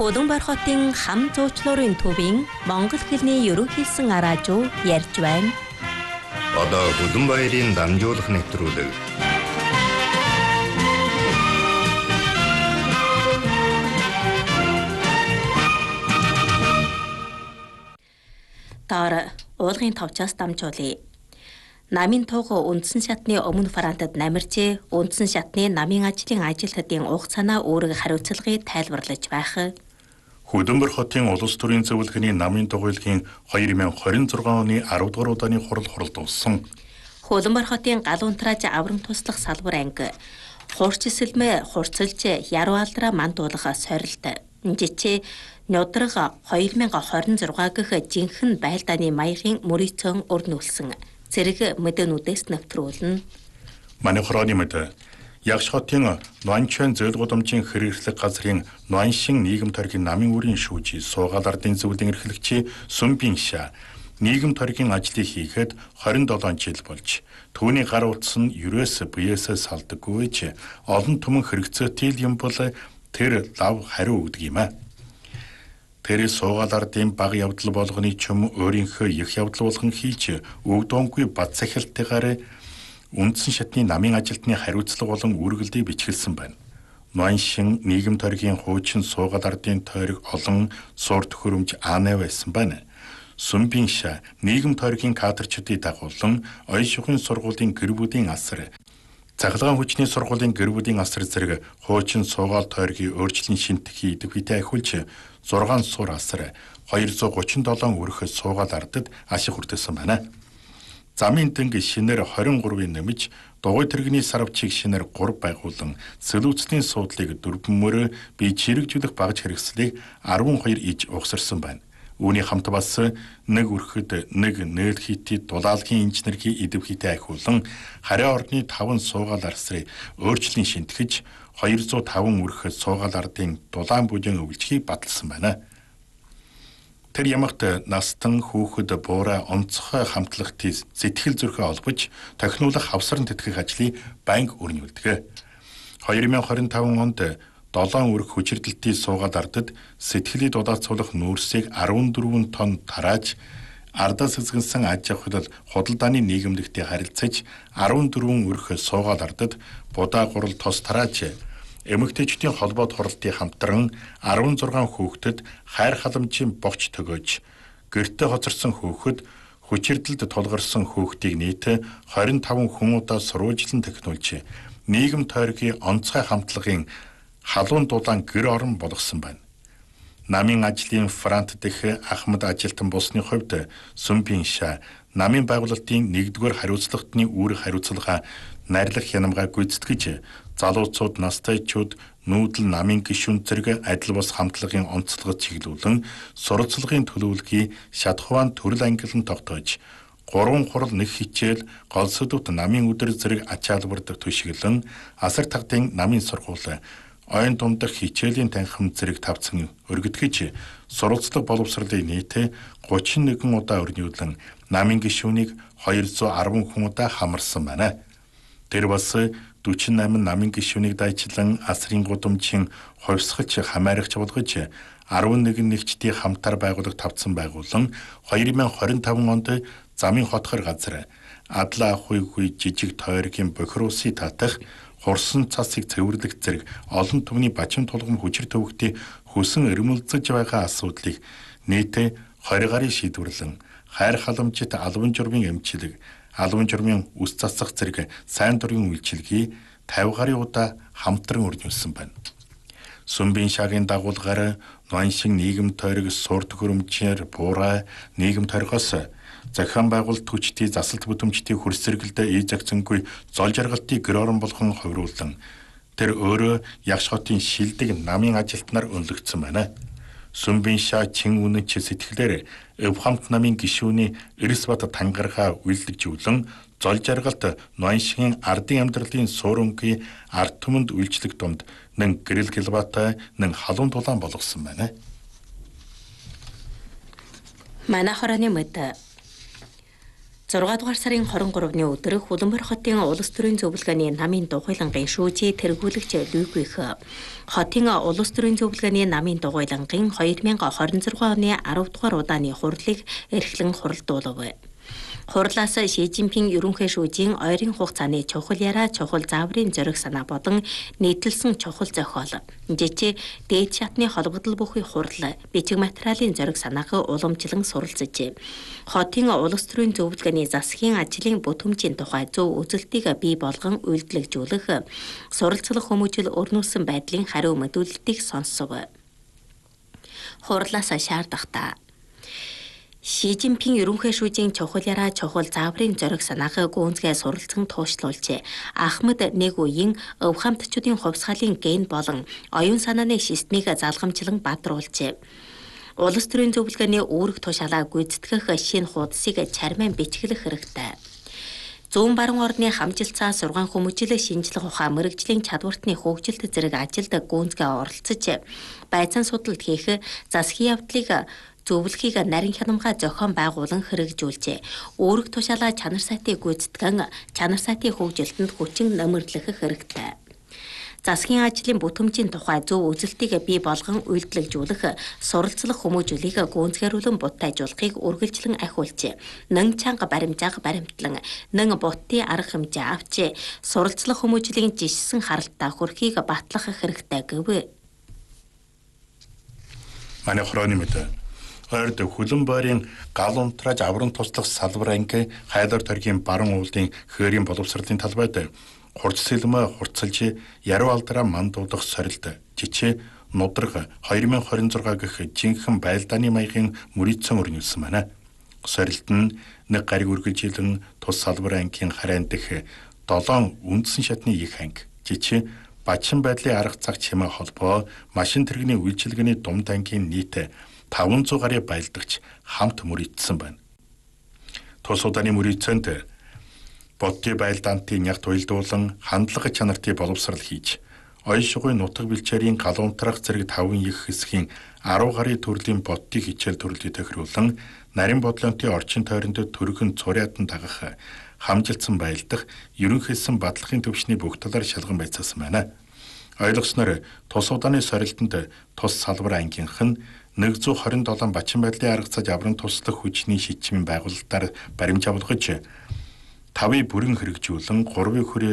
Худамбар хотын хам зуучлуурын төвийн монгол хэлний ерөнхийлсөн араажуу ярьж байна. Одоо Худамбаярын дамжуулах нэвтрүүлэг. Таар уулгын товчоос дамжуулъя. Намын туга үндсэн шатны өмнө Франтад намирчээ үндсэн шатны намын ажлын ажилтнуудын уг санаа үүрэг хариуцлагыг тайлбарлаж байх. Худамбар хотын улс төрийн зөвлөгөөний намын тугуйлгийн 2026 оны 10 дугаар удааны хурал дууссан. Худамбар хотын гал унтрааж аврам туслах салбар анги хуурчсэлмэ хурцлж яруу алдраа мандуулах сорилт жичээ нёдрог 2026 гэх жинхэнэ байлдааны маягийн мөрийцөн өрнүүлсэн зэрэг мэдэнүүдээс нэвтрүүлнэ. Манай хорооны мэд Ягш хотын Нуанчан зөөл гудамжийн хэрэглэх газрын Нуаншин нийгэм тойргийн намын үрийн шүүжи суугаал ардын зөвлөлийн эрхлэгчийн Сүмбинша нийгэм тойргийн ажлыг хийхэд 27 жил болж түүний гар утас нь ерөөс биеэсээ салдаггүй ч олон түмэн хэрэгцээтэй юм бол тэр лав хариу өгдөг юм а. Тэр суугаал ардын баг явдал болгоны чум өөрийнхөө их явдал болгон хийж өгдөөгүй бат сахилтайгаар үндсэн шатны намын ажилтны хариуцлага болон үүргэлдийг бичгэлсэн байна. Нуаншин нийгэм тойргийн хуучин суугаал ардын тойрог олон суур төхөөрөмж аанай байсан байна. Сүмбинша нийгэм тойргийн кадрчдыг дагуулсан оюун шугын сургуулийн гэр бүлийн асар Цахилгаан хүчний сургуулийн гэр бүлийн асар зэрэг хуучин суугаал тойргийн өөрчлөлт шинтгэхийн идэвхтэй ахиулж 6 суур асар 237 өрх суугаал ардад ашиг хүртээсэн байна. Замын дэнг шинээр 23-ын нэмж дугуй тэрэгний сарвчийг шинээр 3 байгуулан сэлүүцлийн суудлыг дөрвөн бие чирэгжүүлэх багж хэрэгслийг 12 иж угсарсан байна. Үүний хамт бас нэг өрхөд нэг нээлхийтэй дулаалгийн инженерийн идэвхтэй ахиулан хариа орны 5 суугаал арсрыг өөрчлөн шинтгэж 205 өрх суугаал ардын дулаан бүжин өвлжхийг баталсан байна. Тэр ямагт настан хүүхэд буурай онцгой хамтлагт сэтгэл зүрхээ олбож тохинуулах хавсран тэтгэх ажлыг банк өрнүүлдэг. 2025 онд 7 өрх хүчирдэлтийн суугаал ардад сэтгэлийг дулаацуулах нүүрсийг 14 тонн тарааж ардаас эзэгсэн аж ахуйд худалдааны нийгэмлэгтэй харилцаж 14 өрх суугаал ардад будаа гурал тос тарааж эмэгтэйчдийн холбоод хуралтын хамтран 16 хүүхдэд хайр халамжийн богч төгөөж гэртээ хоцорсон хүүхэд хүчирдэлд тулгарсан хүүхдийг нийт 25 хүн удаа сурвалжлан технологи нийгэм тойргийн онцгой хамтлагийн халуун дулаан гэр орон болгосон байна. Намын ажлын Франт дэх Ахмад ажилтан болсны хувьд Сүмбинша намын байгуулалтын 1-р хариуцлагатны үүрэг хариуцлага найрлах хянамгаа гүйцэтгэж залуучууд настайчууд нүүдэл намын гишүүн зэрэг адил бус хамтлагийн онцлогод чиглүүлэн сурвалжлагын төлөвлөгөөийг шатхуан төрөл ангиллан тогтоож 3 хурал нэг хичээл гол сэдвт намын өдөр зэрэг ачаалбарт төшиглэн асар тагдын намын сургууль ойн дундах хичээлийн танхим зэрэг тавцсан өргөдгөж сурвалжлага боловсролын нийт 31 удаа өрнүүлэн намын гишүүнийг 210 хүн удаа хамарсан байна. Тэр бас 48 намын гишүүнийг дайчлан асрын гудамжийн хувьсгалч хамаарагч болгож 11 нэгжтийн хамтар байгуулах тавцсан байгуулан 2025 онд замын хотхор газар адлаа хуйгүй жижиг тойргийн бохирусын татах хурсан цасыг цэвэрлэх зэрэг олон түвний бачим тулгам хүчир төвөгтэй хүсэн өрмөлзөж байгаа асуудлыг нийт 20 гарыг шийдвэрлэн хайр халамжит албан журмын эмчилэг, албан журмын үс засах зэрэг сайн дурын үйлчилгийг 50 гаруй удаа хамтран өрнүүлсэн байна. Сүмбиншагийн дагуулгаар Нуаншин нийгэм тойрог суур төхөөрөмжээр буурай нийгэм тойргоос зохион байгуулалт хүчтэй засалт бүтээмжтэй хөрс зэрэгэлдээ ий загцсангүй зол жаргалтыг гэр орон болгон хувируулан тэр өөрөө Ягш хотын шилдэг намын ажилтнаар өнлөгдсөн байна. Сүмбинша чин үнэч сэтгэлээр Эвхамт намын гишүүний Эрсбат тангаргаа үйлдэгжүүлэн зол жаргалт Нуаншин ардын амьдралын суурингийн ард түмэнд үйлчлэх дунд нэг гэрэл гэлбатай нэг халуун дулаан болгосон байна. Манай хорооны мэд 6 дугаар сарын 23-ны өдөр Улаанбаатар хотын улс төрийн зөвлөгөөний намын дугуйлангын шүүжий тэргүүлэгч Люких хотын улс төрийн зөвлөгөөний намын дугуйлангын 2026 оны 10 дугаар удааны хурлыг эрхлэн хуралдуулав. Хурлаас Ши Цзиньпин ерөнхий шүүжийн ойрын хугацааны чухал яриа, чухал зааврын зориг санаа болон нийтлэлсэн чухал зохиол, жижиг дээд шатны холбогдол бүхий хурал, бичиг материалын зориг санааг уламжлан суралцжээ. Хотын улс төрийн зөвлөгөөний засгийн ажлын бүтэмжийн тухай зөв үзэлтийг бий болгон үйлдвэрлэжүүлэх, суралцлах хүмүүжил өрнүүлсэн байдлын хариу мэдүүлэлтийг сонссов. Хурлаас шаардахтаа Ши Цзиньпин ерөнхий шүүжийн чухал яриа, чухал зааврын зориг санааг гүнзгий суралцсан туушлуулжээ. Ахмад нэг үеийн өв хамтчуудын хувьсгалын ген болон оюун санааны системийг залгамжлан бадруулжээ. Улс төрийн зөвлөгөөний үүрэг тушаалаа гүйцэтгэх шинэ хуудсыг чармайн бичгэлэх хэрэгтэй. Зүүн баруун орны хамжилтсаа сургаан хүмүүжил шинжлэх ухаан мэрэгжлийн чадвартны хөгжилт зэрэг ажилд гүнзгий оролцож байцаан судалт хийх, засгийн явдлыг зөвлөхийг нарийн хянамгай зохион байгуулан хэрэгжүүлжээ. Үүрэг тушаалаа чанар сайтыг гүйцэтгэн чанар сайтын хөгжилтөнд хүчин нэмэрлэх хэрэгтэй. Засгийн ажлын бүтэмжийн тухай зөв үзэлтийг бий болгон үйлдвэрлэжүүлэх, суралцлах хүмүүжүүлийг гүнзгийрүүлэн бутайжуулахыг үргэлжлэн ахиулжээ. Нэн чанга баримжааг баримтлан, нэн бутын арга хэмжээ авчээ. Суралцлах хүмүүжлийн жишсэн харалтаа хүрхийг батлах хэрэгтэй гэв. Манай хороны мэт ойрд Улаанбаатарын гал унтрааж аврам туслах салбар анги хайдар төргийн баруун уулын хөөрийн боловсролын талбайд хурц сэлмэ хурцлж яруу алдраа мандуулах сорилт жичээ нудраг 2026 гэх жинхэнэ байлдааны маягийн мөрийцэн өрнүүлсэн байна. Сорилт нь нэг гариг үргэлжилэн тус салбар ангийн харайн дэх 7 үндсэн шатны их анги жичээ Бачин байдлын арга цаг чимээ холбоо машин тэрэгний үйлчилгээний думд ангийн нийт 500 гаруй байлдагч хамт мөрийдсэн байна. Тус удааны мөрийцэнд бодтой байлдаантын ягт уялдуулан хандлага чанартай боловсрал хийж, оён шугуй нутаг бэлчээрийн гал унтрах зэрэг 5 их хэсгийн 10 гаруй төрлийн бодтыг хичээл төрлөд тохируулан нарийн бодлонтын орчин тойронд төргөн цуряатан дагах хамжилтсан байлдах ерөнхийдсэн батлахын төвчний бүх талаар шалган байцаасан байна. Ойлгосноор тус удааны сорилтонд тус салбар ангийнх нь 127 бачин байдлын арга цаж аврам туслах хүчний шийдвэрийн байгуулалтаар баримт авалгаж 5-ыг бүрэн хэрэгжүүлэн 3-ыг хүрээ